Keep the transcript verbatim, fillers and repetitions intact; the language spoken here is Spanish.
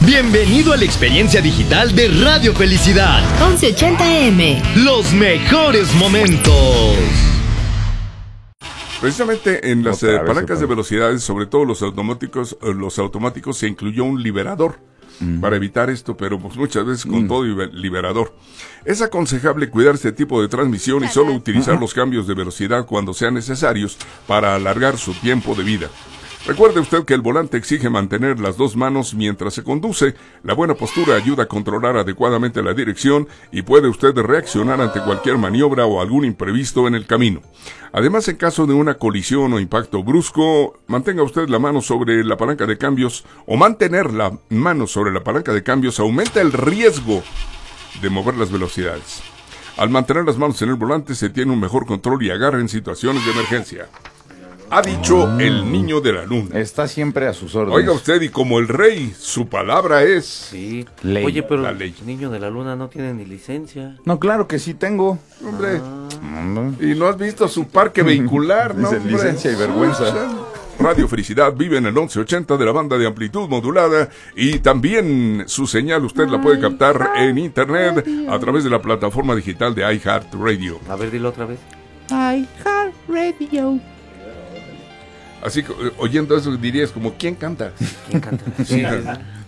Bienvenido a la experiencia digital de Radio Felicidad. once ochenta A M. Los mejores momentos. Precisamente en las eh, palancas de vez, velocidades, sobre todo los automáticos, eh, los automáticos se incluyó un liberador mm. para evitar esto, pero pues muchas veces con mm. todo liberador. Es aconsejable cuidar este tipo de transmisión y solo utilizar los cambios de velocidad cuando sean necesarios para alargar su tiempo de vida. Recuerde usted que el volante exige mantener las dos manos mientras se conduce. La buena postura ayuda a controlar adecuadamente la dirección y puede usted reaccionar ante cualquier maniobra o algún imprevisto en el camino. Además, en caso de una colisión o impacto brusco, mantenga usted la mano sobre la palanca de cambios o mantener la mano sobre la palanca de cambios aumenta el riesgo de mover las velocidades. Al mantener las manos en el volante se tiene un mejor control y agarre en situaciones de emergencia. Ha dicho el niño de la luna. Está siempre a sus órdenes. Oiga usted, y como el rey, su palabra es... Sí. Ley. Oye, pero la ley. El niño de la luna no tiene ni licencia. No, claro que sí tengo. Hombre, Ah. y no has visto su parque vehicular, ¿no? Dice hombre? licencia y vergüenza. Radio Felicidad vive en el once ochenta de la banda de amplitud modulada y también su señal usted la puede captar en internet a través de la plataforma digital de iHeartRadio. A ver, dilo otra vez. iHeartRadio. Así que, oyendo eso dirías como, ¿quién canta? ¿Quién canta? Sí,